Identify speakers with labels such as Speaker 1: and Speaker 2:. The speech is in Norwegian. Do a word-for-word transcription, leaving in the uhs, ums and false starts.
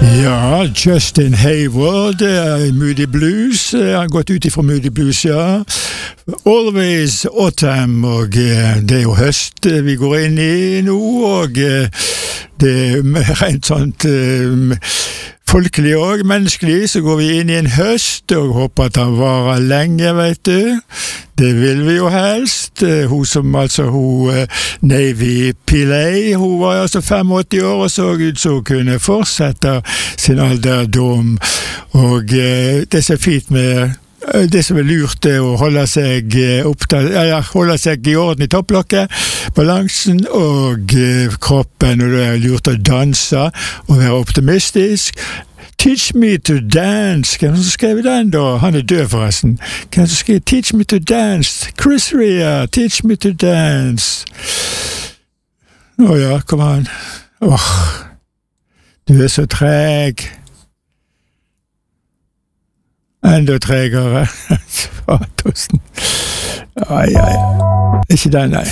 Speaker 1: Ja, Justin Hayward, uh, Moody Blues. Jeg uh, har gått ut ifra Moody Blues, ja. Always autumn, og uh, det er jo høst uh, vi går inn i nå, og uh, det er rent sånt uh, folkelig og menneskelig, så går vi inn i en høst, og håper at han varer lenge, vet du. Det vil vi jo helst. Uh, hun som altså, hun uh, Navy Pillay, hun var altså åttifem år og så ut så hun kunne fortsette sin alderdom. Og uh, det som er fint med uh, det som er lurt er å holde seg uh, opptatt, eller holde seg i orden i topplokket, balansen og uh, kroppen, og det er lurt å danse og være optimistisk. Teach me to dance. Hvem som skrev den da? Han er død forresten. Hvem som skrev Teach me to dance? Chris Rea, Teach me to dance. Å ja, kom an. Åh, du er så treg. Enda tregere. Fatosen. Ai, ai. Ikke den, nei.